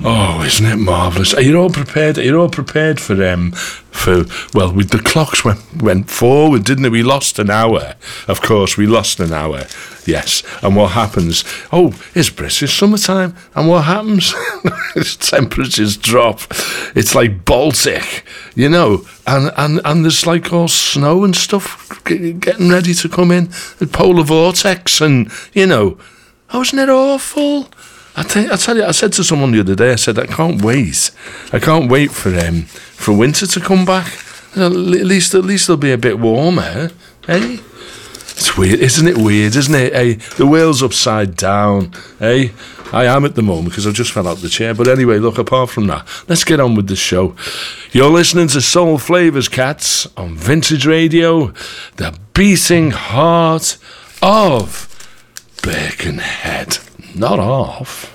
Oh, isn't it marvellous? Are you all prepared? Are you all prepared for well, with the clocks went forward, didn't it? We lost an hour. Of course, we lost an hour. Yes. And what happens? Oh, it's British summertime. And what happens? Temperatures drop. It's like Baltic, you know. And there's like all snow and stuff getting ready to come in. The polar vortex and, you know. Oh, isn't it awful? I tell you, I said to someone the other day, I said, I can't wait. I can't wait for winter to come back. At least it'll be a bit warmer, eh? It's weird, isn't it weird, isn't it? Eh? The world's upside down, eh? I am at the moment because I just fell out the chair. But anyway, look, apart from that, let's get on with the show. You're listening to Soul Flavours, cats, on Vintage Radio, the beating heart of Birkenhead. Not off.